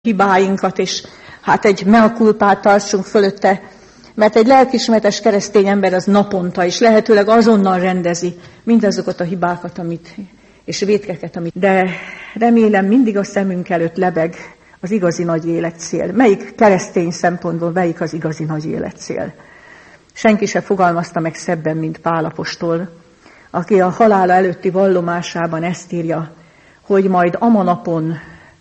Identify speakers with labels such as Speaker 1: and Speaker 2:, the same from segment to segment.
Speaker 1: hibáinkat, és hát egy mea culpát tartsunk fölötte, mert egy lelkiismeretes keresztény ember az naponta, és lehetőleg azonnal rendezi mindazokat a hibákat, és vétkeket, de remélem mindig a szemünk előtt lebeg az igazi nagy életcél. Melyik keresztény szempontból melyik az igazi nagy életcél? Senki se fogalmazta meg szebben, mint Pál apostol, aki a halála előtti vallomásában ezt írja, hogy majd ama napon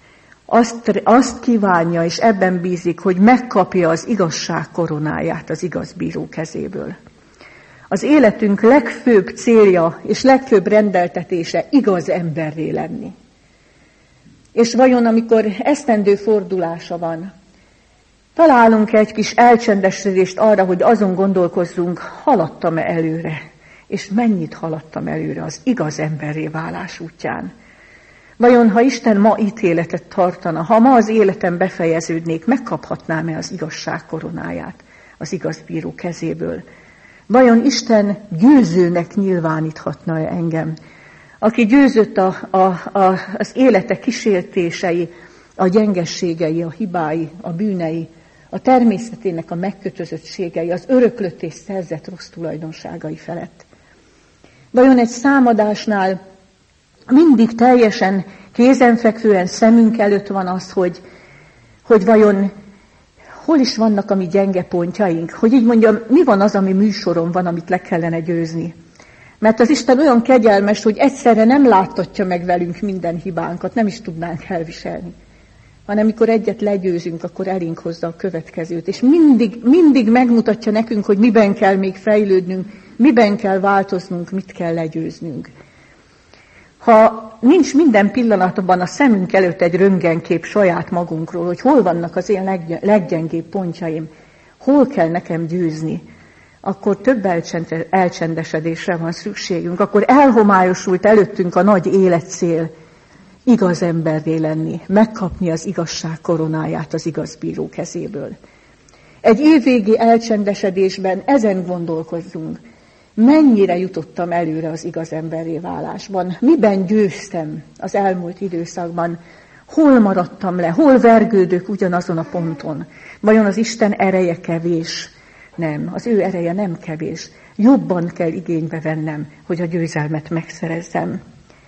Speaker 1: azt kívánja, és ebben bízik, hogy megkapja az igazság koronáját az igaz bíró kezéből. Az életünk legfőbb célja és legfőbb rendeltetése igaz emberré lenni. És vajon, amikor esztendő fordulása van, találunk egy kis elcsendesedést arra, hogy azon gondolkozzunk, haladtam-e előre, és mennyit haladtam előre az igaz emberré válás útján. Vajon, ha Isten ma ítéletet tartana, ha ma az életem befejeződnék, megkaphatnám-e az igazság koronáját az igaz bíró kezéből? Vajon Isten győzőnek nyilváníthatna-e engem, aki győzött az élete kísértései, a gyengességei, a hibái, a bűnei, a természetének a megkötözöttségei, az öröklött és szerzett rossz tulajdonságai felett? Vajon egy számadásnál mindig teljesen kézenfekvően szemünk előtt van az, hogy vajon hol is vannak a mi gyenge pontjaink? Hogy így mondjam, mi van az, ami műsoron van, amit le kellene győzni? Mert az Isten olyan kegyelmes, hogy egyszerre nem láttatja meg velünk minden hibánkat, nem is tudnánk elviselni. Hanem amikor egyet legyőzünk, akkor elénk hozza a következőt. És mindig megmutatja nekünk, hogy miben kell még fejlődnünk, miben kell változnunk, mit kell legyőznünk. Ha nincs minden pillanatban a szemünk előtt egy röntgenkép saját magunkról, hogy hol vannak az én leggyengébb pontjaim, hol kell nekem győzni, akkor több elcsendesedésre van szükségünk, akkor elhomályosult előttünk a nagy életcél, igaz emberré lenni, megkapni az igazság koronáját az igaz bíró kezéből. Egy évvégi elcsendesedésben ezen gondolkozzunk. Mennyire jutottam előre az igaz emberré válásban? Miben győztem az elmúlt időszakban? Hol maradtam le? Hol vergődök ugyanazon a ponton? Vajon az Isten ereje kevés? Nem, az ő ereje nem kevés. Jobban kell igénybe vennem, hogy a győzelmet megszerezzem.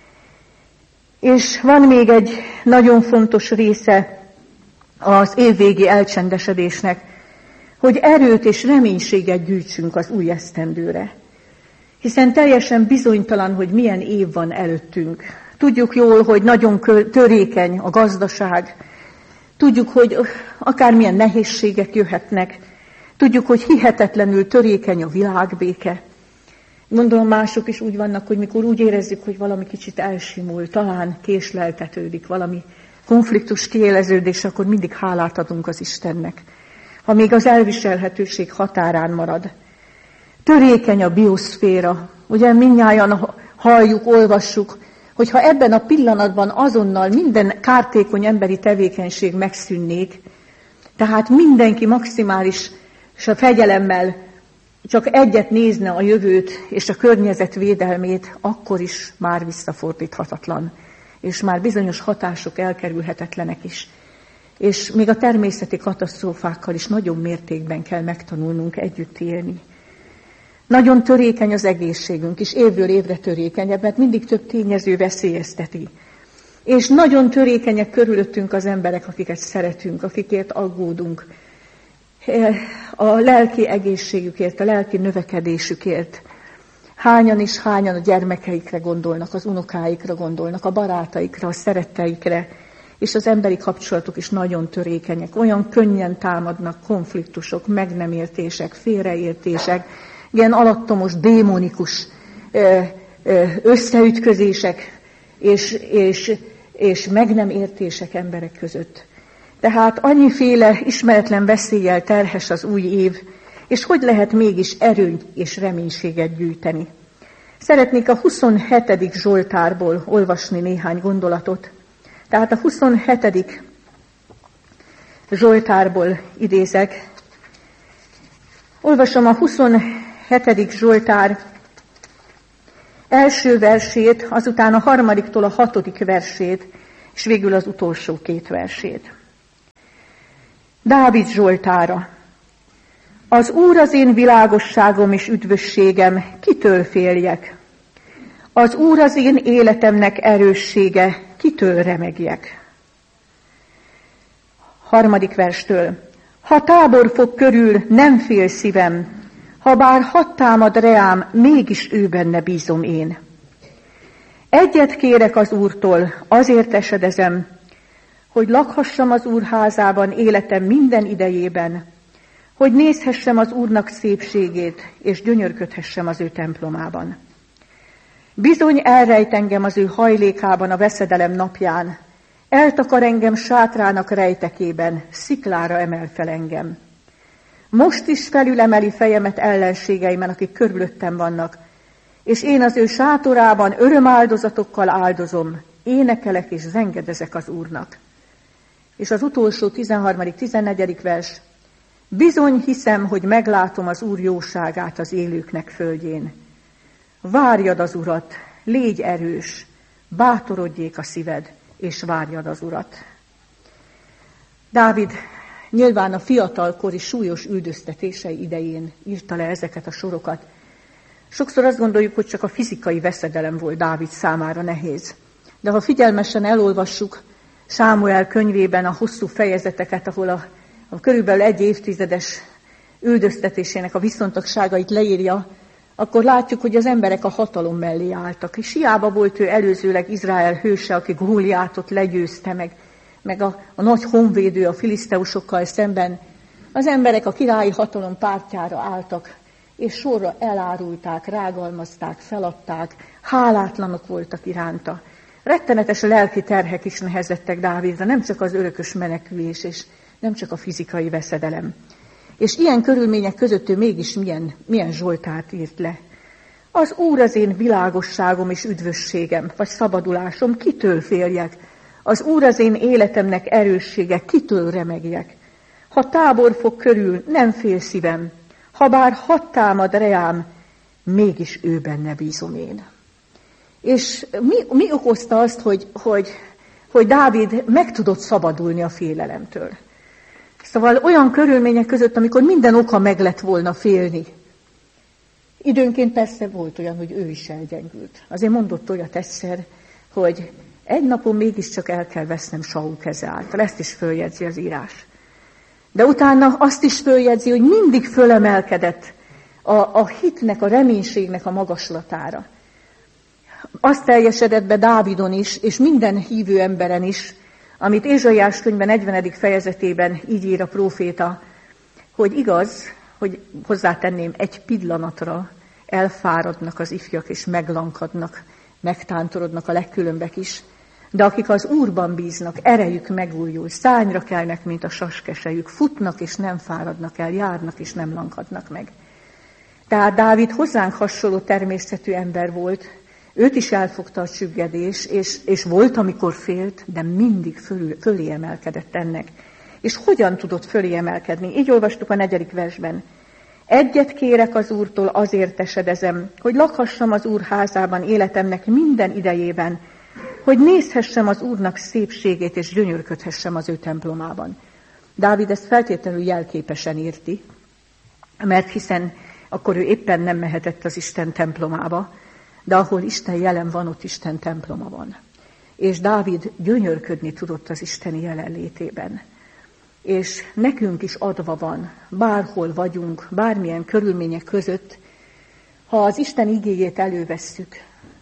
Speaker 1: És van még egy nagyon fontos része az évvégi elcsendesedésnek, hogy erőt és reménységet gyűjtsünk az új esztendőre. Hiszen teljesen bizonytalan, hogy milyen év van előttünk. Tudjuk jól, hogy nagyon törékeny a gazdaság. Tudjuk, hogy akármilyen nehézségek jöhetnek. Tudjuk, hogy hihetetlenül törékeny a világbéke. Gondolom mások is úgy vannak, hogy mikor úgy érezzük, hogy valami kicsit elsimul, talán késleltetődik, valami konfliktus kiéleződés, akkor mindig hálát adunk az Istennek. Ha még az elviselhetőség határán marad. Törékeny a bioszféra, ugye mindnyájan halljuk, olvassuk, hogyha ebben a pillanatban azonnal minden kártékony emberi tevékenység megszűnnék, tehát mindenki maximális fegyelemmel csak egyet nézne a jövőt és a környezet védelmét, akkor is már visszafordíthatatlan, és már bizonyos hatások elkerülhetetlenek is. És még a természeti katasztrófákkal is nagyobb mértékben kell megtanulnunk együtt élni. Nagyon törékeny az egészségünk is, évről évre törékenyebb, mert mindig több tényező veszélyezteti. És nagyon törékenyek körülöttünk az emberek, akiket szeretünk, akikért aggódunk. A lelki egészségükért, a lelki növekedésükért. Hányan a gyermekeikre gondolnak, az unokáikra gondolnak, a barátaikra, a szeretteikre, és az emberi kapcsolatok is nagyon törékenyek. Olyan könnyen támadnak konfliktusok, meg nem értések, félreértések, ilyen alattomos, démonikus összeütközések és meg nem értések emberek között. Tehát annyiféle ismeretlen veszéllyel terhes az új év, és hogy lehet mégis erőt és reménységet gyűjteni. Szeretnék a 27. Zsoltárból olvasni néhány gondolatot. Tehát a 27. Zsoltárból idézek. Olvasom a 27. Zsoltár első versét, azután a 3-tól a 6. versét, és végül az utolsó 2 versét. Dávid Zsoltára. Az Úr az én világosságom és üdvösségem, kitől féljek? Az Úr az én életemnek erőssége, kitől remegjek? 3. verstől. Ha tábor fog körül, nem fél szívem, ha bár hadd támad reám, mégis ő benne bízom én. Egyet kérek az Úrtól, azért esedezem, hogy lakhassam az Úr házában életem minden idejében, hogy nézhessem az Úrnak szépségét, és gyönyörködhessem az ő templomában. Bizony elrejt engem az ő hajlékában a veszedelem napján, eltakar engem sátrának rejtekében, sziklára emel fel engem. Most is felülemeli fejemet ellenségeimen, akik körülöttem vannak, és én az ő sátorában örömáldozatokkal áldozom, énekelek és zengedezek az Úrnak. És az utolsó 13.-14. vers. Bizony hiszem, hogy meglátom az Úr jóságát az élőknek földjén. Várjad az Urat, légy erős, bátorodjék a szíved, és várjad az Urat. Dávid nyilván a fiatalkori súlyos üldöztetései idején írta le ezeket a sorokat. Sokszor azt gondoljuk, hogy csak a fizikai veszedelem volt Dávid számára nehéz. De ha figyelmesen elolvassuk Sámuel könyvében a hosszú fejezeteket, ahol a körülbelül 1 évtizedes üldöztetésének a viszontagságait leírja, akkor látjuk, hogy az emberek a hatalom mellé álltak. És hiába volt ő előzőleg Izrael hőse, aki Góliátot legyőzte, meg a nagy honvédő a filiszteusokkal szemben. Az emberek a királyi hatalom pártjára álltak, és sorra elárulták, rágalmazták, feladták, hálátlanok voltak iránta. Rettenetes lelki terhek is nehezettek Dávidra, nem csak az örökös menekülés, és nem csak a fizikai veszedelem. És ilyen körülmények között ő mégis milyen Zsoltárt írt le. Az Úr az én világosságom és üdvösségem, vagy szabadulásom, kitől féljek? Az Úr az én életemnek erőssége, kitől remegjek? Ha tábor fog körül, nem fél szívem, ha bár hadd támad reám, mégis ő benne bízom én. És mi okozta azt, hogy Dávid meg tudott szabadulni a félelemtől? Szóval olyan körülmények között, amikor minden oka meg lett volna félni. Időnként persze volt olyan, hogy ő is elgyengült. Azért mondott olyat egyszer, hogy egy napon mégiscsak el kell vesznem Saul keze által. Ezt is följegyzi az írás. De utána azt is följegyzi, hogy mindig fölemelkedett a hitnek, a reménységnek a magaslatára. Az teljesedett be Dávidon is, és minden hívő emberen is, amit Ézsaiás könyve 40. fejezetében így ír a próféta, hogy igaz, hogy hozzátenném, egy pillanatra elfáradnak az ifjak, és meglankadnak, megtántorodnak a legkülönbek is, de akik az Úrban bíznak, erejük megújul, szárnyra kelnek, mint a saskesejük, futnak és nem fáradnak el, járnak és nem lankadnak meg. Tehát Dávid hozzánk hasonló természetű ember volt, őt is elfogta a csüggedés, és volt, amikor félt, de mindig fölé emelkedett ennek. És hogyan tudott fölé emelkedni? Így olvastuk a 4. versben. Egyet kérek az Úrtól, azért esedezem, hogy lakhassam az Úr házában életemnek minden idejében, hogy nézhessem az Úrnak szépségét, és gyönyörködhessem az ő templomában. Dávid ezt feltétlenül jelképesen írti, mert hiszen akkor ő éppen nem mehetett az Isten templomába, de ahol Isten jelen van, ott Isten temploma van. És Dávid gyönyörködni tudott az Isteni jelenlétében. És nekünk is adva van, bárhol vagyunk, bármilyen körülmények között, ha az Isten igéjét elővesszük,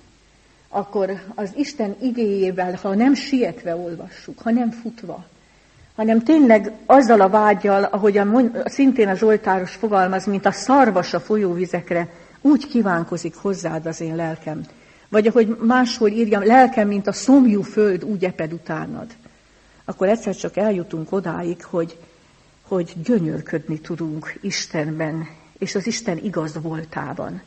Speaker 1: akkor az Isten igéjével, ha nem sietve olvassuk, ha nem futva, hanem tényleg azzal a vággyal, ahogyan szintén a Zsoltáros fogalmaz, mint a szarvas a folyóvizekre, úgy kívánkozik hozzád az én lelkem. Vagy ahogy máshol írjam, lelkem, mint a szomjú föld, úgy eped utánad. Akkor egyszer csak eljutunk odáig, hogy gyönyörködni tudunk Istenben, és az Isten igaz voltában.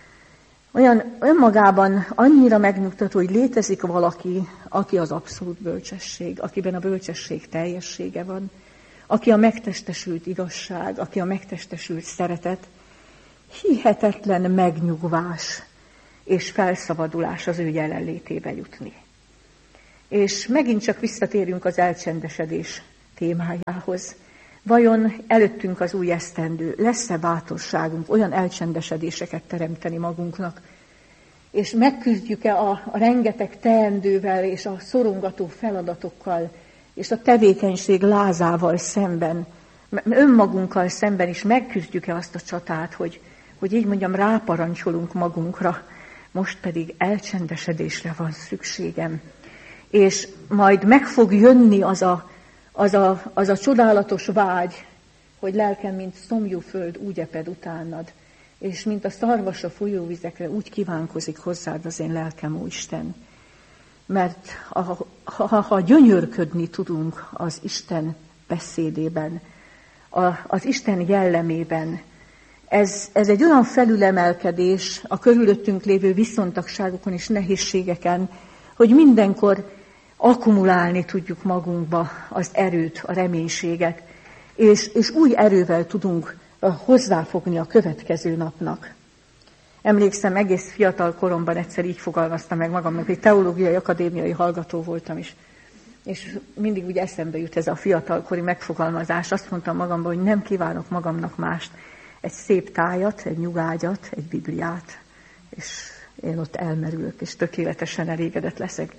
Speaker 1: Olyan önmagában annyira megnyugtató, hogy létezik valaki, aki az abszolút bölcsesség, akiben a bölcsesség teljessége van, aki a megtestesült igazság, aki a megtestesült szeretet, hihetetlen megnyugvás és felszabadulás az ő jelenlétébe jutni. És megint csak visszatérünk az elcsendesedés témájához. Vajon előttünk az új esztendő, lesz-e bátorságunk olyan elcsendesedéseket teremteni magunknak, és megküzdjük-e a rengeteg teendővel és a szorongató feladatokkal, és a tevékenység lázával szemben, önmagunkkal szemben is megküzdjük-e azt a csatát, hogy így mondjam, ráparancsolunk magunkra, most pedig elcsendesedésre van szükségem. És majd meg fog jönni az a csodálatos vágy, hogy lelkem, mint szomjú föld, úgy eped utánad, és mint a szarvas a folyóvizekre, úgy kívánkozik hozzád az én lelkem, ó Isten. Mert ha gyönyörködni tudunk az Isten beszédében, az Isten jellemében, ez egy olyan felülemelkedés a körülöttünk lévő viszontagságokon és nehézségeken, hogy mindenkor akkumulálni tudjuk magunkba az erőt, a reménységet, és új erővel tudunk hozzáfogni a következő napnak. Emlékszem, egész fiatal koromban egyszer így fogalmaztam meg magamnak, hogy teológiai akadémiai hallgató voltam is. És mindig úgy eszembe jut ez a fiatalkori megfogalmazás. Azt mondtam magamban, hogy nem kívánok magamnak mást. Egy szép tájat, egy nyugágyat, egy Bibliát. És én ott elmerülök, és tökéletesen elégedett leszek.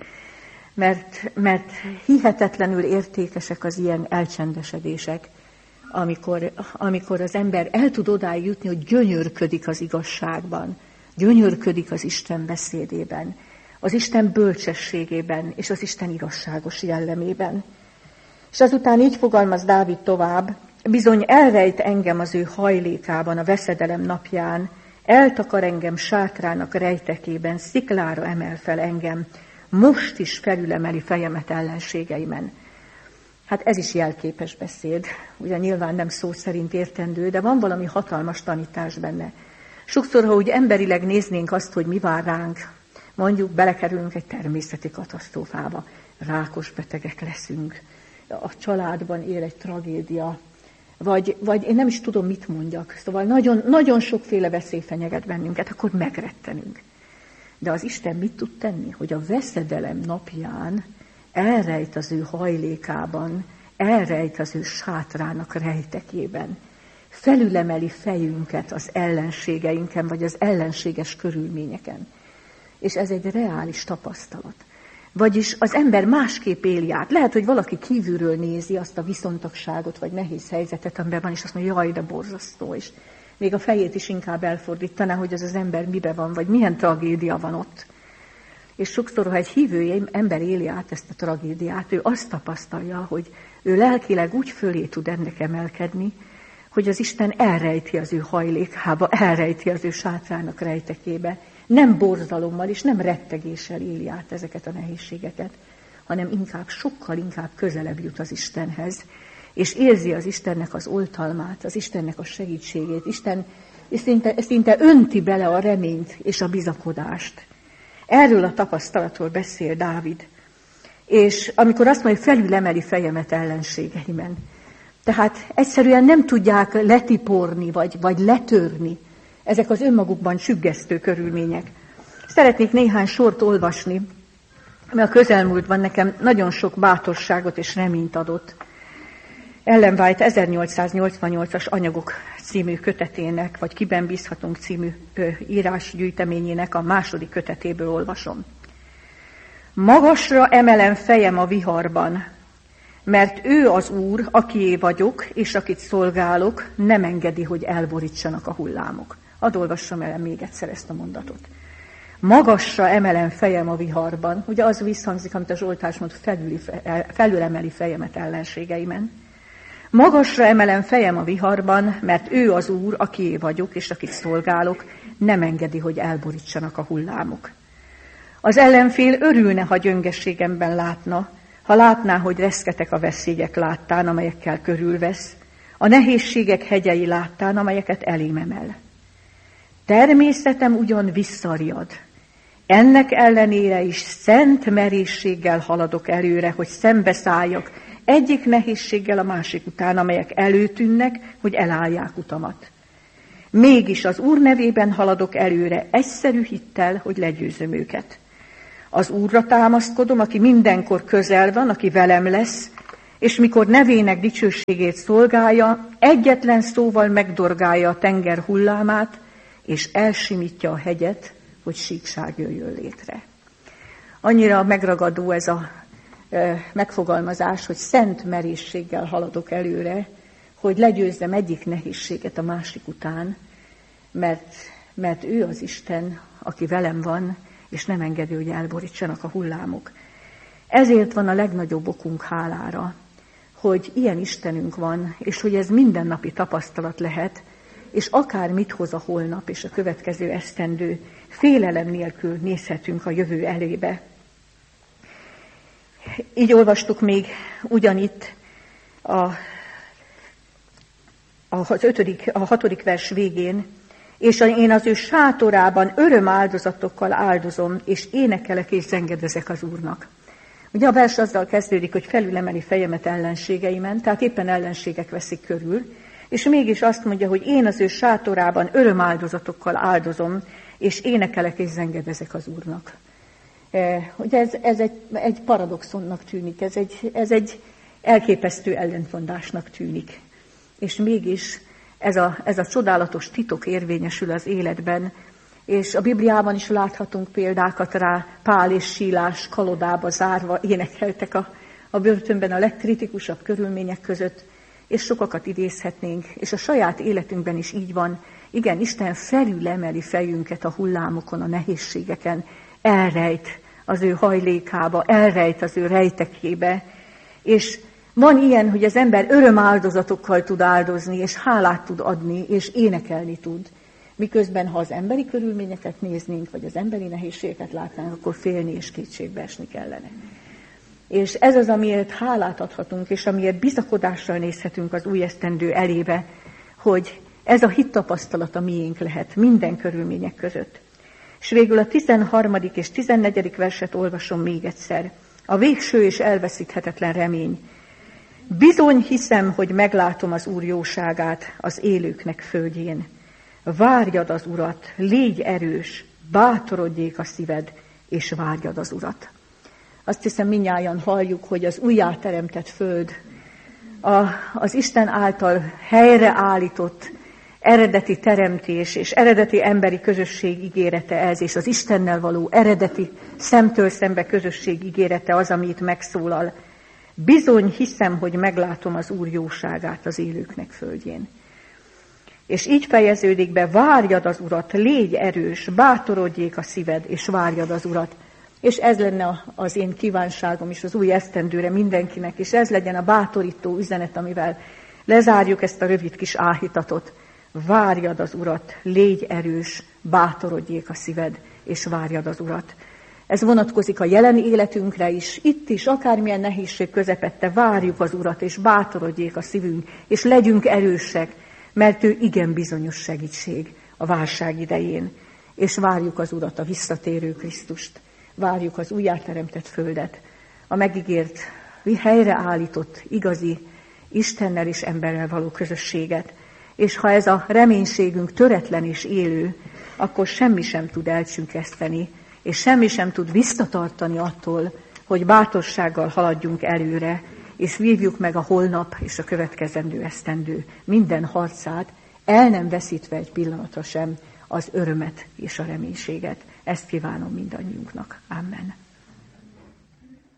Speaker 1: Mert hihetetlenül értékesek az ilyen elcsendesedések, amikor az ember el tud odáig jutni, hogy gyönyörködik az igazságban, gyönyörködik az Isten beszédében, az Isten bölcsességében és az Isten igazságos jellemében. És azután így fogalmaz Dávid tovább, bizony elrejt engem az ő hajlékában a veszedelem napján, eltakar engem sátrának rejtekében, sziklára emel fel engem, most is felülemeli fejemet ellenségeimen. Hát ez is jelképes beszéd, ugye nyilván nem szó szerint értendő, de van valami hatalmas tanítás benne. Sokszor, ha úgy emberileg néznénk azt, hogy mi vár ránk, mondjuk belekerülünk egy természeti katasztrófába, rákos betegek leszünk, a családban él egy tragédia, vagy én nem is tudom, mit mondjak. Szóval nagyon, nagyon sokféle veszély fenyeget bennünket, akkor megrettenünk. De az Isten mit tud tenni? Hogy a veszedelem napján elrejt az ő hajlékában, elrejt az ő sátrának rejtekében. Felülemeli fejünket az ellenségeinken, vagy az ellenséges körülményeken. És ez egy reális tapasztalat. Vagyis az ember másképp éli át. Lehet, hogy valaki kívülről nézi azt a viszontagságot, vagy nehéz helyzetet, amiben van, és azt mondja, jaj, de borzasztó. És még a fejét is inkább elfordítaná, hogy az ember mibe van, vagy milyen tragédia van ott. És sokszor, ha egy hívő ember éli át ezt a tragédiát, ő azt tapasztalja, hogy ő lelkileg úgy fölé tud ennek emelkedni, hogy az Isten elrejti az ő hajlékába, elrejti az ő sátrának rejtekébe. Nem borzalommal és nem rettegéssel éli át ezeket a nehézségeket, hanem sokkal inkább közelebb jut az Istenhez, és érzi az Istennek az oltalmát, az Istennek a segítségét. Isten szinte önti bele a reményt és a bizakodást. Erről a tapasztalatról beszél Dávid. És amikor azt mondja, hogy felülemeli fejemet ellenségeimen. Tehát egyszerűen nem tudják letiporni, vagy letörni ezek az önmagukban süggesztő körülmények. Szeretnék néhány sort olvasni, ami a közelmúltban nekem nagyon sok bátorságot és reményt adott. Ellen White 1888-as Anyagok című kötetének, vagy Kiben bízhatunk című írásgyűjteményének a második kötetéből olvasom. Magasra emelem fejem a viharban, mert ő az Úr, akié vagyok, és akit szolgálok, nem engedi, hogy elborítsanak a hullámok. Hadd olvassam el még egyszer ezt a mondatot. Magasra emelem fejem a viharban, ugye az visszhangzik, amit a Zsoltárs mond, felülemeli fejemet ellenségeimen. Magasra emelem fejem a viharban, mert ő az Úr, akié vagyok, és akit szolgálok, nem engedi, hogy elborítsanak a hullámok. Az ellenfél örülne, ha gyöngességemben látna, ha látná, hogy reszketek a veszélyek láttán, amelyekkel körülvesz, a nehézségek hegyei láttán, amelyeket elém emel. Természetem ugyan visszariad. Ennek ellenére is szent merészséggel haladok előre, hogy szembeszálljak egyik nehézséggel a másik után, amelyek előtűnnek, hogy elállják utamat. Mégis az Úr nevében haladok előre, egyszerű hittel, hogy legyőzöm őket. Az Úrra támaszkodom, aki mindenkor közel van, aki velem lesz, és mikor nevének dicsőségét szolgálja, egyetlen szóval megdorgálja a tenger hullámát, és elsimítja a hegyet, hogy síkság jöjjön létre. Annyira megragadó ez a megfogalmazás, hogy szent merészséggel haladok előre, hogy legyőzzem egyik nehézséget a másik után, mert ő az Isten, aki velem van, és nem engedi, hogy elborítsanak a hullámok. Ezért van a legnagyobb okunk hálára, hogy ilyen Istenünk van, és hogy ez mindennapi tapasztalat lehet, és akár mit hoz a holnap és a következő esztendő, félelem nélkül nézhetünk a jövő elébe. Így olvastuk még ugyanitt a 6. vers végén, és én az ő sátorában örömáldozatokkal áldozom, és énekelek és zengedezek az Úrnak. Ugye a vers azzal kezdődik, hogy felülemeli fejemet ellenségeimen, tehát éppen ellenségek veszik körül, és mégis azt mondja, hogy én az ő sátorában örömáldozatokkal áldozom, és énekelek és zengedezek az Úrnak. Ugye ez egy paradoxonnak tűnik, ez egy elképesztő ellentmondásnak tűnik. És mégis ez a csodálatos titok érvényesül az életben, és a Bibliában is láthatunk példákat rá, Pál és Sílás kalodába zárva énekeltek a börtönben a legkritikusabb körülmények között, és sokakat idézhetnénk, és a saját életünkben is így van. Igen, Isten felülemeli fejünket a hullámokon, a nehézségeken, elrejt az ő hajlékába, elrejt az ő rejtekébe, és van ilyen, hogy az ember örömáldozatokkal tud áldozni, és hálát tud adni, és énekelni tud. Miközben, ha az emberi körülményeket néznénk, vagy az emberi nehézségeket látnánk, akkor félni és kétségbe esni kellene. És ez az, amiért hálát adhatunk, és amiért bizakodással nézhetünk az új esztendő elébe, hogy ez a hittapasztalata miénk lehet minden körülmények között. És végül a 13. és 14. verset olvasom még egyszer. A végső és elveszíthetetlen remény. Bizony hiszem, hogy meglátom az Úr jóságát az élőknek földjén. Várjad az Urat, légy erős, bátorodjék a szíved, és várjad az Urat. Azt hiszem, mindnyájan halljuk, hogy az újjáteremtett föld, az Isten által helyreállított eredeti teremtés és eredeti emberi közösség ígérete ez, és az Istennel való eredeti szemtől szembe közösség ígérete az, ami itt megszólal. Bizony hiszem, hogy meglátom az Úr jóságát az élőknek földjén. És így fejeződik be, várjad az Urat, légy erős, bátorodjék a szíved, és várjad az Urat. És ez lenne az én kívánságom is az új esztendőre mindenkinek, és ez legyen a bátorító üzenet, amivel lezárjuk ezt a rövid kis áhítatot. Várjad az Urat, légy erős, bátorodjék a szíved, és várjad az Urat. Ez vonatkozik a jelen életünkre is, itt is, akármilyen nehézség közepette, várjuk az Urat, és bátorodjék a szívünk, és legyünk erősek, mert ő igen bizonyos segítség a válság idején. És várjuk az Urat, a visszatérő Krisztust, várjuk az újjáteremtett földet, a megígért, helyreállított, igazi Istennel és emberrel való közösséget. És ha ez a reménységünk töretlen és élő, akkor semmi sem tud elcsünkeszteni, és semmi sem tud visszatartani attól, hogy bátorsággal haladjunk előre, és vívjuk meg a holnap és a következendő esztendő minden harcát, el nem veszítve egy pillanatra sem az örömet és a reménységet. Ezt kívánom mindannyiunknak. Amen.